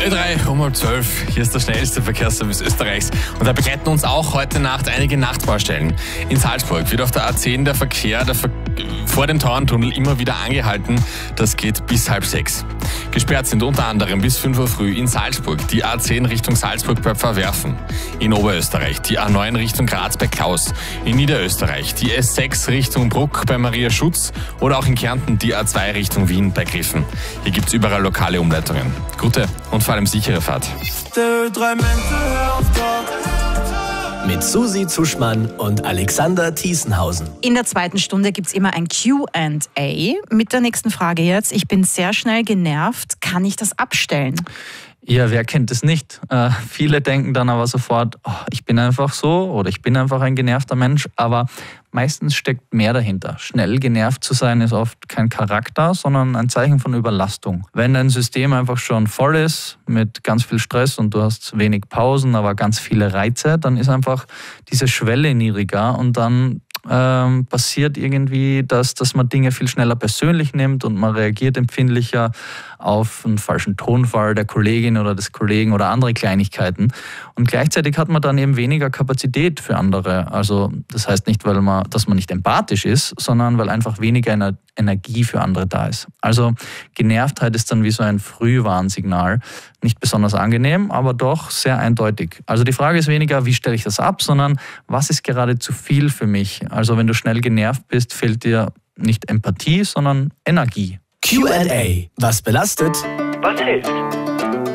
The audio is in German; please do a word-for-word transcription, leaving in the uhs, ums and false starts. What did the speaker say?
Halb drei, um halb zwölf. Hier ist der schnellste Verkehrsservice Österreichs. Und da begleiten uns auch heute Nacht einige Nachtbaustellen. In Salzburg wird auf der A zehn der Verkehr der Ver vor dem Tauerntunnel immer wieder angehalten. Das geht bis halb sechs. Gesperrt sind unter anderem bis fünf Uhr früh in Salzburg die A zehn Richtung Salzburg bei Pfarrwerfen. In Oberösterreich die A neun Richtung Graz bei Klaus. In Niederösterreich die S sechs Richtung Bruck bei Maria Schutz. Oder auch in Kärnten die A zwei Richtung Wien bei Griffen. Hier gibt es überall lokale Umleitungen. Gute und vor allem sichere Fahrt. Mit Susi Zuschmann und Alexander Thiesenhausen. In der zweiten Stunde gibt es immer ein Q and A. Mit der nächsten Frage jetzt. Ich bin sehr schnell genervt. Kann ich das abstellen? Ja, wer kennt es nicht? Äh, viele denken dann aber sofort, oh, ich bin einfach so oder ich bin einfach ein genervter Mensch. Aber meistens steckt mehr dahinter. Schnell genervt zu sein ist oft kein Charakter, sondern ein Zeichen von Überlastung. Wenn dein System einfach schon voll ist mit ganz viel Stress und du hast wenig Pausen, aber ganz viele Reize, dann ist einfach diese Schwelle niedriger und dann ähm, passiert irgendwie, dass, dass man Dinge viel schneller persönlich nimmt und man reagiert empfindlicher auf einen falschen Tonfall der Kollegin oder des Kollegen oder andere Kleinigkeiten. Und gleichzeitig hat man dann eben weniger Kapazität für andere. Also das heißt nicht, weil man, dass man nicht empathisch ist, sondern weil einfach weniger Ener- Energie für andere da ist. Also Genervtheit ist dann wie so ein Frühwarnsignal. Nicht besonders angenehm, aber doch sehr eindeutig. Also die Frage ist weniger, wie stelle ich das ab, sondern was ist gerade zu viel für mich? Also wenn du schnell genervt bist, fehlt dir nicht Empathie, sondern Energie. Q and A. Was belastet? Was hilft?